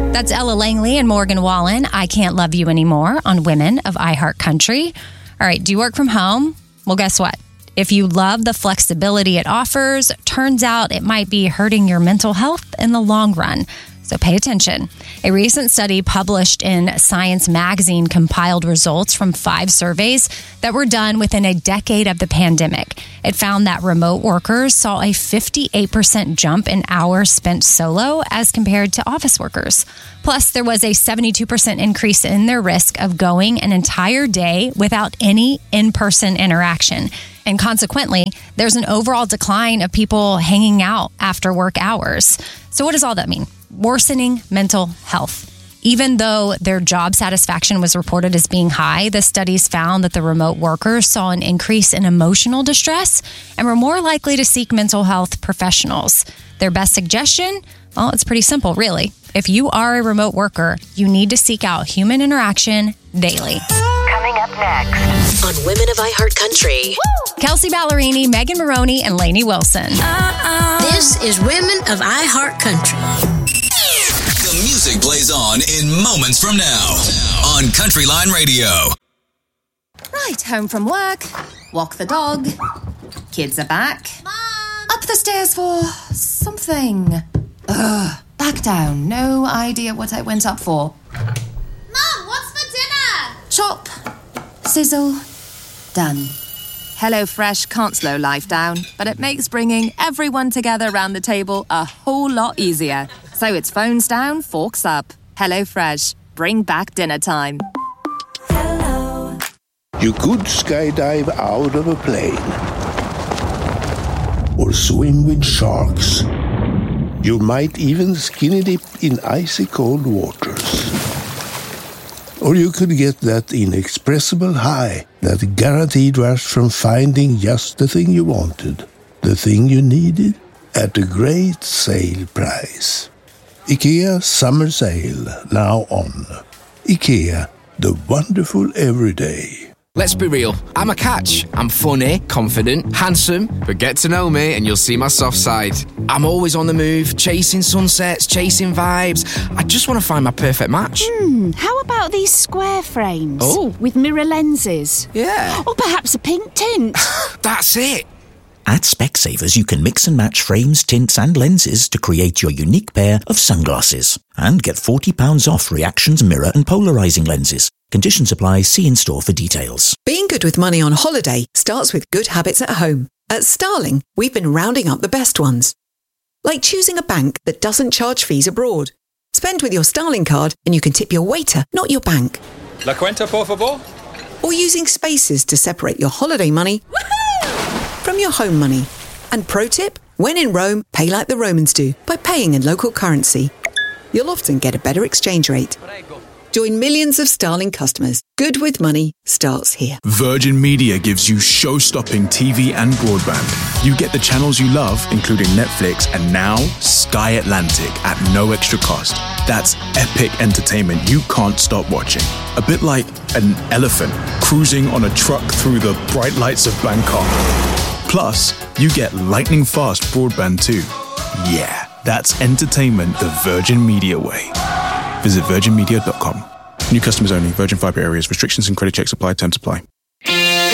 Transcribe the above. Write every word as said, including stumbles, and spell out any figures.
That's Ella Langley and Morgan Wallen. I Can't Love You Anymore on Women of iHeartCountry. All right, do you work from home? Well, guess what? If you love the flexibility it offers, turns out it might be hurting your mental health in the long run. So pay attention. A recent study published in Science Magazine compiled results from five surveys that were done within a decade of the pandemic. It found that remote workers saw a fifty-eight percent jump in hours spent solo as compared to office workers. Plus, there was a seventy-two percent increase in their risk of going an entire day without any in-person interaction. And consequently, there's an overall decline of people hanging out after work hours. So what does all that mean? Worsening mental health. Even though their job satisfaction was reported as being high, the studies found that the remote workers saw an increase in emotional distress and were more likely to seek mental health professionals. Their best suggestion? Well, it's pretty simple, really. If you are a remote worker, you need to seek out human interaction daily. Coming up next on Women of iHeartCountry. Kelsey Ballerini, Megan Maroney, and Lainey Wilson. Uh-uh. This is Women of iHeartCountry. The music plays on in moments from now on Countryline Radio. Right, home from work, walk the dog, kids are back. Mom! Up the stairs for something. Ugh, back down. No idea what I went up for. Mom, what's for dinner? Chop, sizzle, done. HelloFresh can't slow life down, but it makes bringing everyone together around the table a whole lot easier. So it's phones down, forks up. HelloFresh, bring back dinner time. Hello. You could skydive out of a plane or swim with sharks. You might even skinny dip in icy cold waters. Or you could get that inexpressible high, that guaranteed rush from finding just the thing you wanted, the thing you needed, at a great sale price. IKEA Summer Sale, now on. IKEA, the wonderful everyday. Let's be real, I'm a catch. I'm funny, confident, handsome, but get to know me and you'll see my soft side. I'm always on the move, chasing sunsets, chasing vibes. I just want to find my perfect match. Hmm, how about these square frames? Oh. With mirror lenses? Yeah. Or perhaps a pink tint? That's it. At Specsavers, you can mix and match frames, tints and lenses to create your unique pair of sunglasses. And get forty pounds off Reactions mirror and polarising lenses. Conditions apply. See in-store for details. Being good with money on holiday starts with good habits at home. At Starling, we've been rounding up the best ones. Like choosing a bank that doesn't charge fees abroad. Spend with your Starling card and you can tip your waiter, not your bank. La cuenta, por favor. Or using spaces to separate your holiday money from your home money. And pro tip, when in Rome, pay like the Romans do by paying in local currency. You'll often get a better exchange rate. Join millions of Starling customers. Good with money starts here. Virgin Media gives you show-stopping T V and broadband. You get the channels you love, including Netflix and now Sky Atlantic at no extra cost. That's epic entertainment you can't stop watching. A bit like an elephant cruising on a truck through the bright lights of Bangkok. Plus, you get lightning-fast broadband too. Yeah, that's entertainment the Virgin Media way. Visit virgin media dot com. New customers only. Virgin Fibre areas. Restrictions and credit checks apply. Terms apply.